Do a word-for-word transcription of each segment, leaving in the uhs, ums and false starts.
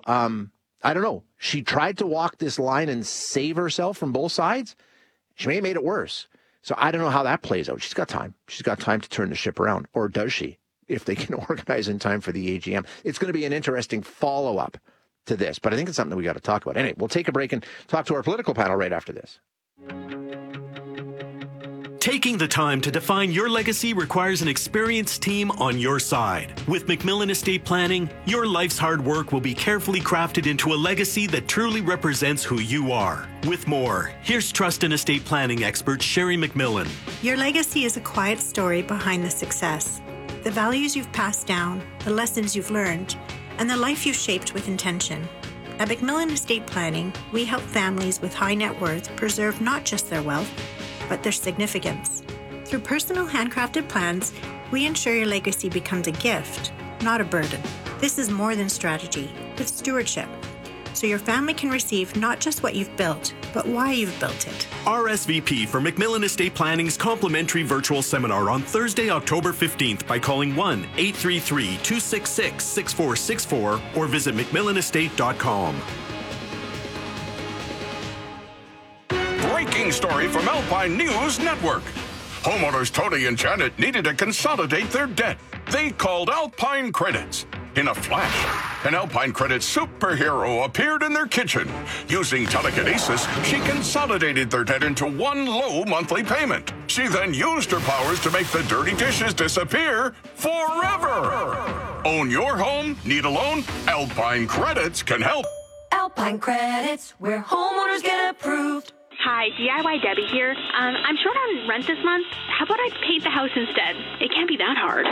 um, I don't know. She tried to walk this line and save herself from both sides. She may have made it worse. So I don't know how that plays out. She's got time. She's got time to turn the ship around. Or does she? If they can organize in time for the A G M. It's going to be an interesting follow-up to this. But I think it's something we got to talk about. Anyway, we'll take a break and talk to our political panel right after this. Taking the time to define your legacy requires an experienced team on your side. With McMillan Estate Planning, your life's hard work will be carefully crafted into a legacy that truly represents who you are. With more, here's Trust and Estate Planning expert Sherry McMillan. Your legacy is a quiet story behind the success. The values you've passed down, the lessons you've learned, and the life you've shaped with intention. At McMillan Estate Planning, we help families with high net worth preserve not just their wealth, but their significance. Through personal handcrafted plans, we ensure your legacy becomes a gift, not a burden. This is more than strategy, it's stewardship. So your family can receive not just what you've built, but why you've built it. R S V P for McMillan Estate Planning's complimentary virtual seminar on Thursday, October fifteenth by calling one eight three three, two six six, six four six four or visit mcmillan estate dot com. Breaking story from Alpine News Network. Homeowners Tony and Janet needed to consolidate their debt. They called Alpine Credits. In a flash, an Alpine Credits superhero appeared in their kitchen. Using telekinesis, she consolidated their debt into one low monthly payment. She then used her powers to make the dirty dishes disappear forever. Own your home? Need a loan? Alpine Credits can help. Alpine Credits, where homeowners get approved. Hi, D I Y Debbie here. Um, I'm short on rent this month. How about I paint the house instead? It can't be that hard.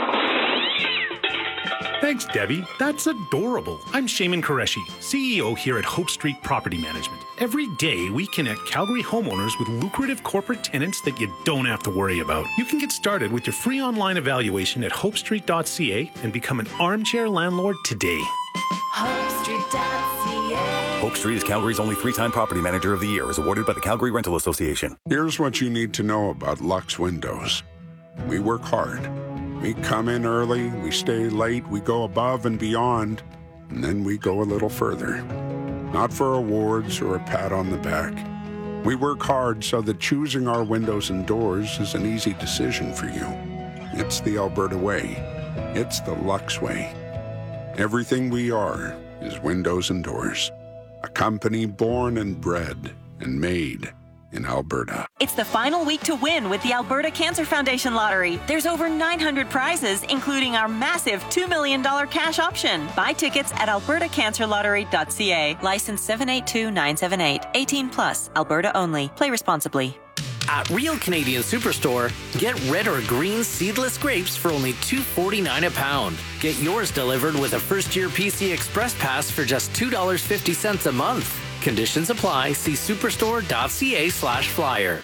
Thanks, Debbie. That's adorable. I'm Shaman Qureshi, C E O here at Hope Street Property Management. Every day, we connect Calgary homeowners with lucrative corporate tenants that you don't have to worry about. You can get started with your free online evaluation at hope street dot c a and become an armchair landlord today. hope street dot c a Hope Street is Calgary's only three-time Property Manager of the Year, as awarded by the Calgary Rental Association. Here's what you need to know about Lux Windows. We work hard. We come in early, we stay late, we go above and beyond, and then we go a little further. Not for awards or a pat on the back. We work hard so that choosing our windows and doors is an easy decision for you. It's the Alberta way. It's the Lux way. Everything we are is windows and doors. A company born and bred and made in Alberta. It's the final week to win with the Alberta Cancer Foundation Lottery. There's over nine hundred prizes, including our massive two million dollars cash option. Buy tickets at alberta cancer lottery dot c a. License seven eight two nine seven eight. eighteen plus. Alberta only. Play responsibly. At Real Canadian Superstore, get red or green seedless grapes for only two forty-nine a pound. Get yours delivered with a first-year P C Express Pass for just two dollars and fifty cents a month. Conditions apply. See superstore dot c a slash flyer.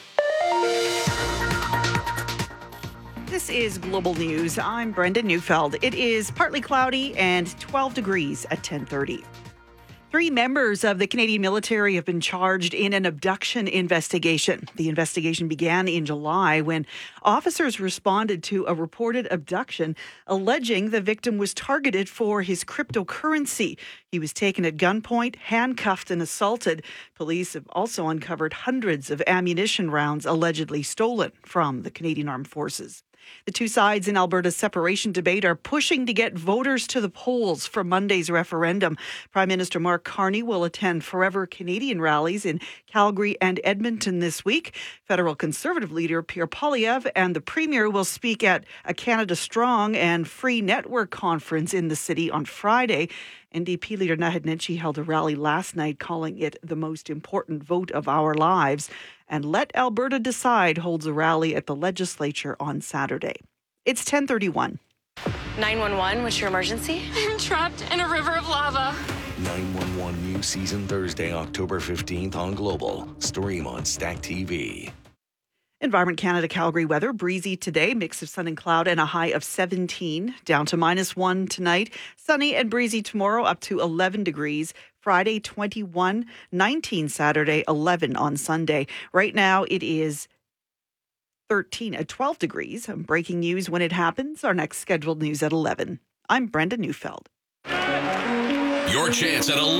This is Global News. I'm Brenda Neufeld. It is partly cloudy and twelve degrees at ten thirty. Three members of the Canadian military have been charged in an abduction investigation. The investigation began in July when officers responded to a reported abduction alleging the victim was targeted for his cryptocurrency. He was taken at gunpoint, handcuffed and assaulted. Police have also uncovered hundreds of ammunition rounds allegedly stolen from the Canadian Armed Forces. The two sides in Alberta's separation debate are pushing to get voters to the polls for Monday's referendum. Prime Minister Mark Carney will attend Forever Canadian rallies in Calgary and Edmonton this week. Federal Conservative leader Pierre Poilievre and the Premier will speak at a Canada Strong and Free Network conference in the city on Friday. N D P leader Naheed Nenshi held a rally last night calling it the most important vote of our lives. And Let Alberta Decide holds a rally at the legislature on Saturday. It's ten thirty-one. nine one one, what's your emergency? I'm trapped in a river of lava. nine one one new season Thursday, October fifteenth on Global. Stream on Stack T V. Environment Canada Calgary weather, breezy today, mix of sun and cloud and a high of seventeen, down to minus one tonight. Sunny and breezy tomorrow, up to eleven degrees. Friday, twenty-one, nineteen Saturday, eleven on Sunday. Right now it is thirteen at twelve degrees. Breaking news when it happens. Our next scheduled news at eleven. I'm Brenda Neufeld. Your chance at a